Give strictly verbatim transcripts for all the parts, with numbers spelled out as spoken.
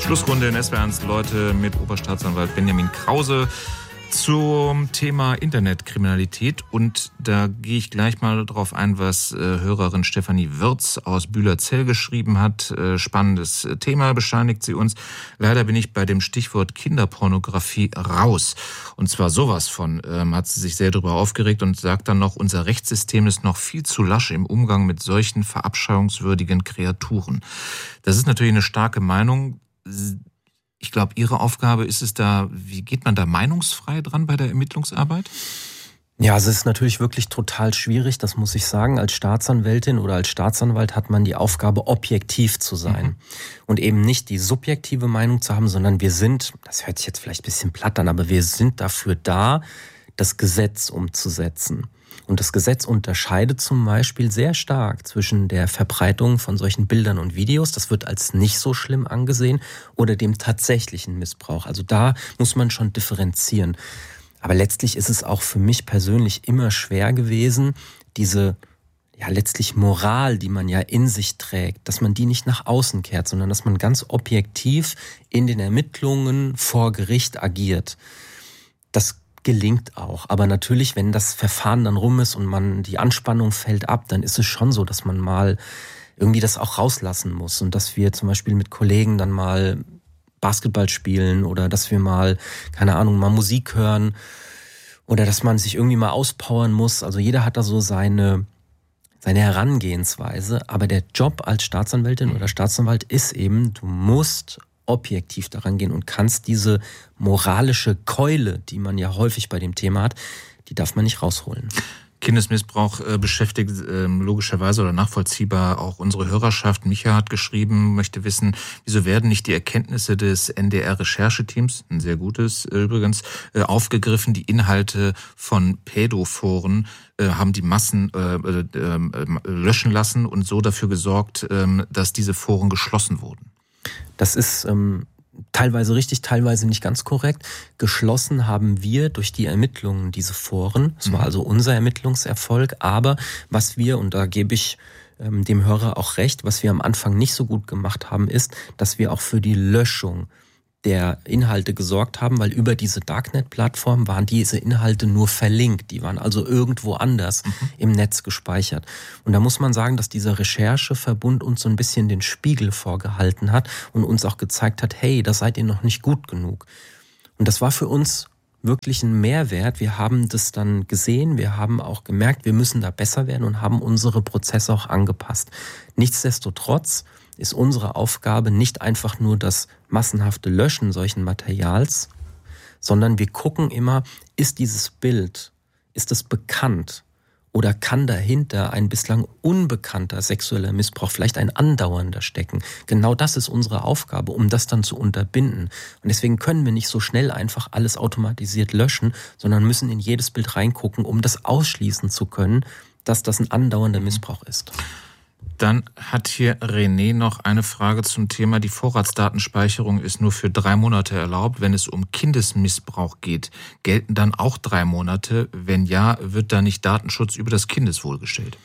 Schlussrunde in S W R eins Leute mit Oberstaatsanwalt Benjamin Krause zum Thema Internetkriminalität. Und da gehe ich gleich mal drauf ein, was äh, Hörerin Stefanie Wirz aus Bühlerzell geschrieben hat. Äh, spannendes Thema, bescheinigt sie uns. Leider bin ich bei dem Stichwort Kinderpornografie raus. Und zwar sowas von, ähm, hat sie sich sehr darüber aufgeregt und sagt dann noch, unser Rechtssystem ist noch viel zu lasch im Umgang mit solchen verabscheuungswürdigen Kreaturen. Das ist natürlich eine starke Meinung. Ich glaube, Ihre Aufgabe ist es da, wie geht man da meinungsfrei dran bei der Ermittlungsarbeit? Ja, also es ist natürlich wirklich total schwierig, das muss ich sagen. Als Staatsanwältin oder als Staatsanwalt hat man die Aufgabe, objektiv zu sein. Mhm. Und eben nicht die subjektive Meinung zu haben, sondern wir sind, das hört sich jetzt vielleicht ein bisschen platt an, aber wir sind dafür da, das Gesetz umzusetzen. Und das Gesetz unterscheidet zum Beispiel sehr stark zwischen der Verbreitung von solchen Bildern und Videos, das wird als nicht so schlimm angesehen, oder dem tatsächlichen Missbrauch. Also da muss man schon differenzieren. Aber letztlich ist es auch für mich persönlich immer schwer gewesen, diese ja letztlich Moral, die man ja in sich trägt, dass man die nicht nach außen kehrt, sondern dass man ganz objektiv in den Ermittlungen vor Gericht agiert. Das gelingt auch. Aber natürlich, wenn das Verfahren dann rum ist und man die Anspannung fällt ab, dann ist es schon so, dass man mal irgendwie das auch rauslassen muss und dass wir zum Beispiel mit Kollegen dann mal Basketball spielen oder dass wir mal, keine Ahnung, mal Musik hören oder dass man sich irgendwie mal auspowern muss. Also jeder hat da so seine, seine Herangehensweise. Aber der Job als Staatsanwältin oder Staatsanwalt ist eben, du musst objektiv daran gehen und kannst diese moralische Keule, die man ja häufig bei dem Thema hat, die darf man nicht rausholen. Kindesmissbrauch äh, beschäftigt äh, logischerweise oder nachvollziehbar auch unsere Hörerschaft. Micha hat geschrieben, möchte wissen, wieso werden nicht die Erkenntnisse des N D R-Rechercheteams, ein sehr gutes äh, übrigens, äh, aufgegriffen, die Inhalte von Pädoforen äh, haben die Massen äh, äh, äh, löschen lassen und so dafür gesorgt, äh, dass diese Foren geschlossen wurden. Das ist ähm, teilweise richtig, teilweise nicht ganz korrekt. Geschlossen haben wir durch die Ermittlungen diese Foren. Es war also unser Ermittlungserfolg. Aber was wir, und da gebe ich ähm, dem Hörer auch recht, was wir am Anfang nicht so gut gemacht haben, ist, dass wir auch für die Löschung der Inhalte gesorgt haben, weil über diese Darknet-Plattform waren diese Inhalte nur verlinkt. Die waren also irgendwo anders mhm. im Netz gespeichert. Und da muss man sagen, dass dieser Rechercheverbund uns so ein bisschen den Spiegel vorgehalten hat und uns auch gezeigt hat, hey, da seid ihr noch nicht gut genug. Und das war für uns wirklich ein Mehrwert. Wir haben das dann gesehen, wir haben auch gemerkt, wir müssen da besser werden und haben unsere Prozesse auch angepasst. Nichtsdestotrotz ist unsere Aufgabe nicht einfach nur das massenhafte Löschen solchen Materials, sondern wir gucken immer, ist dieses Bild, ist es bekannt oder kann dahinter ein bislang unbekannter sexueller Missbrauch, vielleicht ein andauernder stecken? Genau das ist unsere Aufgabe, um das dann zu unterbinden. Und deswegen können wir nicht so schnell einfach alles automatisiert löschen, sondern müssen in jedes Bild reingucken, um das ausschließen zu können, dass das ein andauernder Missbrauch ist. Dann hat hier René noch eine Frage zum Thema, die Vorratsdatenspeicherung ist nur für drei Monate erlaubt. Wenn es um Kindesmissbrauch geht, gelten dann auch drei Monate? Wenn ja, wird da nicht Datenschutz über das Kindeswohl gestellt?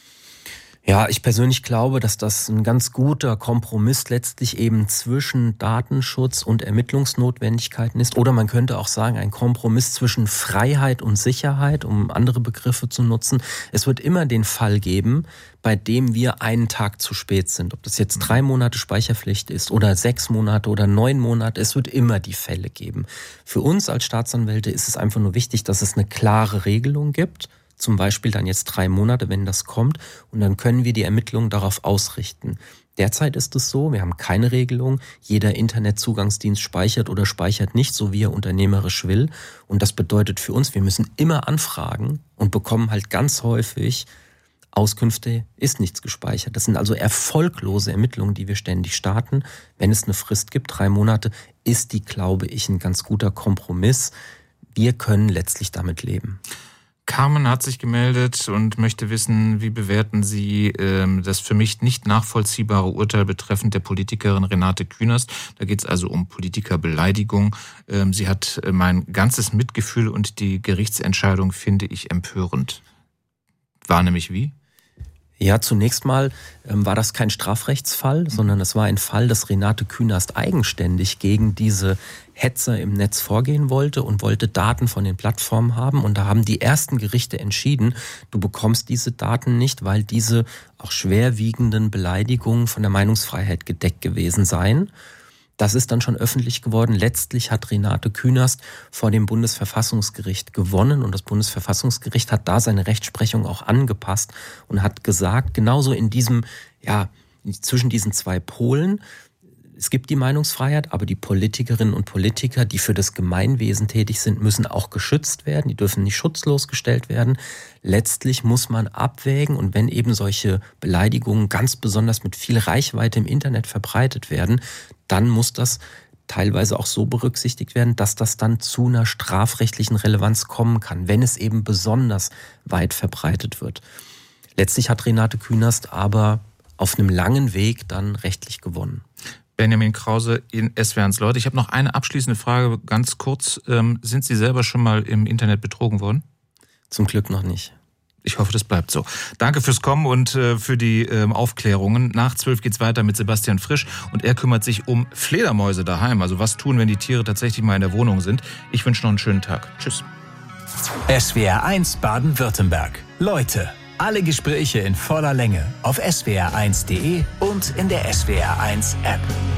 Ja, ich persönlich glaube, dass das ein ganz guter Kompromiss letztlich eben zwischen Datenschutz und Ermittlungsnotwendigkeiten ist. Oder man könnte auch sagen, ein Kompromiss zwischen Freiheit und Sicherheit, um andere Begriffe zu nutzen. Es wird immer den Fall geben, bei dem wir einen Tag zu spät sind. Ob das jetzt drei Monate Speicherpflicht ist oder sechs Monate oder neun Monate, es wird immer die Fälle geben. Für uns als Staatsanwälte ist es einfach nur wichtig, dass es eine klare Regelung gibt. Zum Beispiel dann jetzt drei Monate, wenn das kommt. Und dann können wir die Ermittlungen darauf ausrichten. Derzeit ist es so, wir haben keine Regelung. Jeder Internetzugangsdienst speichert oder speichert nicht, so wie er unternehmerisch will. Und das bedeutet für uns, wir müssen immer anfragen und bekommen halt ganz häufig Auskünfte, ist nichts gespeichert. Das sind also erfolglose Ermittlungen, die wir ständig starten. Wenn es eine Frist gibt, drei Monate, ist die, glaube ich, ein ganz guter Kompromiss. Wir können letztlich damit leben. Carmen hat sich gemeldet und möchte wissen, wie bewerten Sie ähm, das für mich nicht nachvollziehbare Urteil betreffend der Politikerin Renate Künast. Da geht es also um Politikerbeleidigung. Ähm, sie hat mein ganzes Mitgefühl und die Gerichtsentscheidung finde ich empörend. War nämlich wie? Ja, zunächst mal ähm, war das kein Strafrechtsfall, sondern es war ein Fall, dass Renate Künast eigenständig gegen diese Hetzer im Netz vorgehen wollte und wollte Daten von den Plattformen haben. Und da haben die ersten Gerichte entschieden, du bekommst diese Daten nicht, weil diese auch schwerwiegenden Beleidigungen von der Meinungsfreiheit gedeckt gewesen seien. Das ist dann schon öffentlich geworden. Letztlich hat Renate Künast vor dem Bundesverfassungsgericht gewonnen und das Bundesverfassungsgericht hat da seine Rechtsprechung auch angepasst und hat gesagt, genauso in diesem, ja, zwischen diesen zwei Polen, es gibt die Meinungsfreiheit, aber die Politikerinnen und Politiker, die für das Gemeinwesen tätig sind, müssen auch geschützt werden. Die dürfen nicht schutzlos gestellt werden. Letztlich muss man abwägen und wenn eben solche Beleidigungen ganz besonders mit viel Reichweite im Internet verbreitet werden, dann muss das teilweise auch so berücksichtigt werden, dass das dann zu einer strafrechtlichen Relevanz kommen kann, wenn es eben besonders weit verbreitet wird. Letztlich hat Renate Künast aber auf einem langen Weg dann rechtlich gewonnen. Benjamin Krause in S W R eins Leute. Ich habe noch eine abschließende Frage, ganz kurz. Ähm, sind Sie selber schon mal im Internet betrogen worden? Zum Glück noch nicht. Ich hoffe, das bleibt so. Danke fürs Kommen und äh, für die ähm, Aufklärungen. Nach zwölf geht's weiter mit Sebastian Frisch und er kümmert sich um Fledermäuse daheim. Also was tun, wenn die Tiere tatsächlich mal in der Wohnung sind. Ich wünsche noch einen schönen Tag. Tschüss. S W R eins Baden-Württemberg. Leute, alle Gespräche in voller Länge auf S W R eins punkt de und in der S W R eins App.